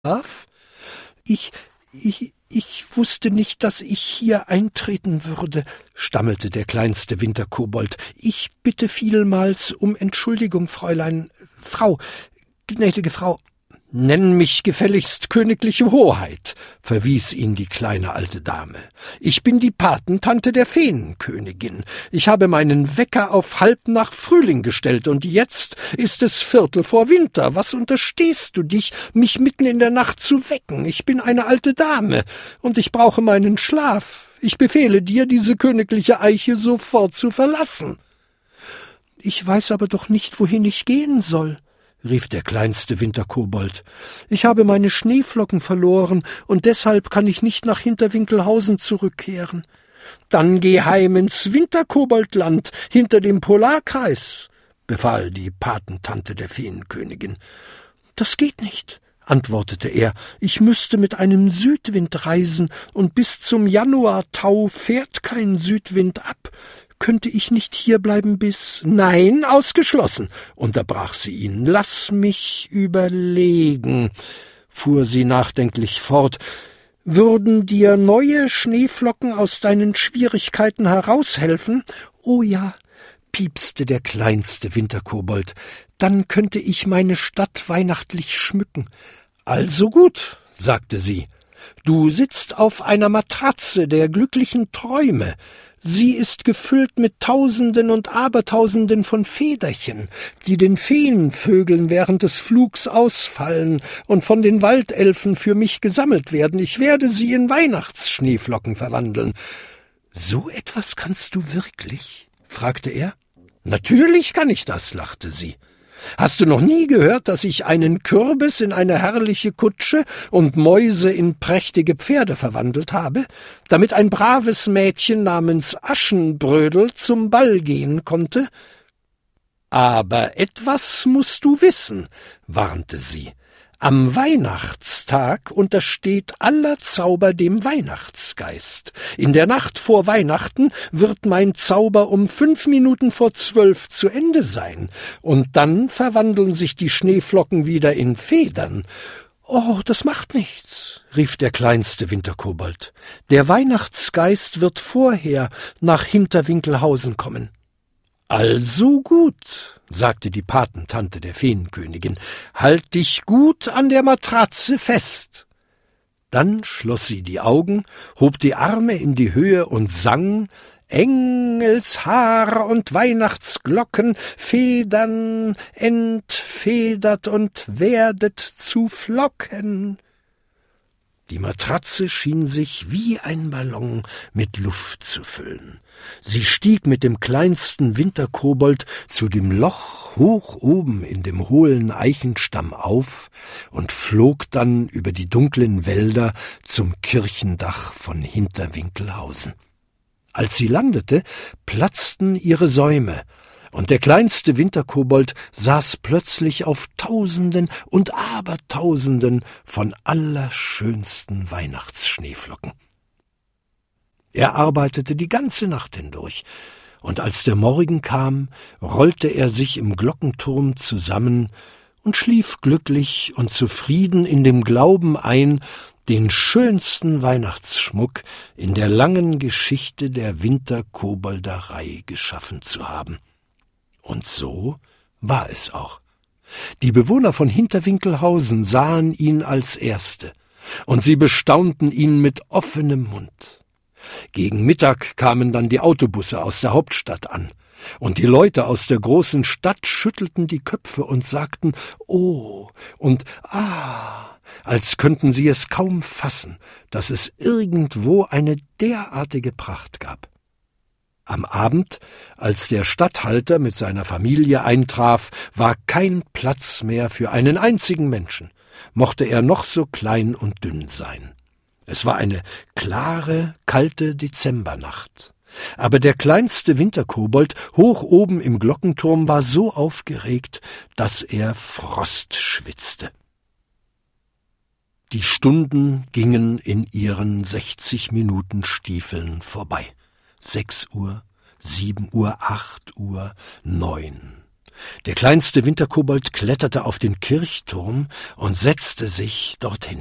Schlaf? Ich wusste nicht, dass ich hier eintreten würde, stammelte der kleinste Winterkobold. Ich bitte vielmals um Entschuldigung, gnädige Frau. »Nenn mich gefälligst königliche Hoheit«, verwies ihn die kleine alte Dame. »Ich bin die Patentante der Feenkönigin. Ich habe meinen Wecker auf halb nach Frühling gestellt, und jetzt ist es Viertel vor Winter. Was unterstehst du dich, mich mitten in der Nacht zu wecken? Ich bin eine alte Dame, und ich brauche meinen Schlaf. Ich befehle dir, diese königliche Eiche sofort zu verlassen.« »Ich weiß aber doch nicht, wohin ich gehen soll«, rief der kleinste Winterkobold. »Ich habe meine Schneeflocken verloren, und deshalb kann ich nicht nach Hinterwinkelhausen zurückkehren.« »Dann geh heim ins Winterkoboldland hinter dem Polarkreis«, befahl die Patentante der Feenkönigin. »Das geht nicht«, antwortete er. »Ich müsste mit einem Südwind reisen, und bis zum Januartau fährt kein Südwind ab. Könnte ich nicht hierbleiben bis...« »Nein, ausgeschlossen«, unterbrach sie ihn. »Lass mich überlegen«, fuhr sie nachdenklich fort. »Würden dir neue Schneeflocken aus deinen Schwierigkeiten heraushelfen?« »Oh ja«, piepste der kleinste Winterkobold. »Dann könnte ich meine Stadt weihnachtlich schmücken.« »Also gut«, sagte sie. »Du sitzt auf einer Matratze der glücklichen Träume. Sie ist gefüllt mit Tausenden und Abertausenden von Federchen, die den Feenvögeln während des Flugs ausfallen und von den Waldelfen für mich gesammelt werden. Ich werde sie in Weihnachtsschneeflocken verwandeln.« »So etwas kannst du wirklich?« fragte er. »Natürlich kann ich das«, lachte sie. »Hast du noch nie gehört, dass ich einen Kürbis in eine herrliche Kutsche und Mäuse in prächtige Pferde verwandelt habe, damit ein braves Mädchen namens Aschenbrödel zum Ball gehen konnte?« »Aber etwas musst du wissen«, warnte sie. »Am Weihnachtstag untersteht aller Zauber dem Weihnachtsgeist. In der Nacht vor Weihnachten wird mein Zauber um 11:05 zu Ende sein, und dann verwandeln sich die Schneeflocken wieder in Federn.« »Oh, das macht nichts«, rief der kleinste Winterkobold. »Der Weihnachtsgeist wird vorher nach Hinterwinkelhausen kommen.« »Also gut«, sagte die Patentante der Feenkönigin, »halt dich gut an der Matratze fest.« Dann schloss sie die Augen, hob die Arme in die Höhe und sang: »Engelshaar und Weihnachtsglocken, Federn entfedert und werdet zu Flocken.« Die Matratze schien sich wie ein Ballon mit Luft zu füllen. Sie stieg mit dem kleinsten Winterkobold zu dem Loch hoch oben in dem hohlen Eichenstamm auf und flog dann über die dunklen Wälder zum Kirchendach von Hinterwinkelhausen. Als sie landete, platzten ihre Säume, und der kleinste Winterkobold saß plötzlich auf Tausenden und Abertausenden von allerschönsten Weihnachtsschneeflocken. Er arbeitete die ganze Nacht hindurch, und als der Morgen kam, rollte er sich im Glockenturm zusammen und schlief glücklich und zufrieden in dem Glauben ein, den schönsten Weihnachtsschmuck in der langen Geschichte der Winterkobolderei geschaffen zu haben. Und so war es auch. Die Bewohner von Hinterwinkelhausen sahen ihn als Erste, und sie bestaunten ihn mit offenem Mund. Gegen Mittag kamen dann die Autobusse aus der Hauptstadt an, und die Leute aus der großen Stadt schüttelten die Köpfe und sagten »Oh« und »Ah«, als könnten sie es kaum fassen, dass es irgendwo eine derartige Pracht gab. Am Abend, als der Statthalter mit seiner Familie eintraf, war kein Platz mehr für einen einzigen Menschen, mochte er noch so klein und dünn sein. Es war eine klare, kalte Dezembernacht. Aber der kleinste Winterkobold hoch oben im Glockenturm war so aufgeregt, dass er Frost schwitzte. Die Stunden gingen in ihren 60-Minuten-Stiefeln vorbei. 6 Uhr, 7 Uhr, 8 Uhr, 9. Der kleinste Winterkobold kletterte auf den Kirchturm und setzte sich dorthin.